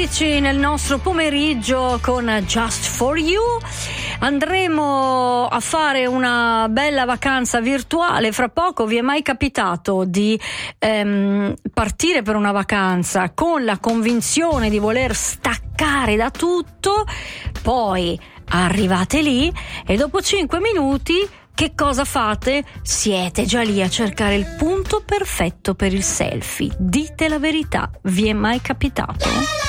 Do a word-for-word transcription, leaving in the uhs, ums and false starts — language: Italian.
amici, nel nostro pomeriggio con Just for You andremo a fare una bella vacanza virtuale. Fra poco vi è mai capitato di ehm, partire per una vacanza con la convinzione di voler staccare da tutto, poi arrivate lì e dopo cinque minuti che cosa fate? Siete già lì a cercare il punto perfetto per il selfie. Dite la verità, vi è mai capitato?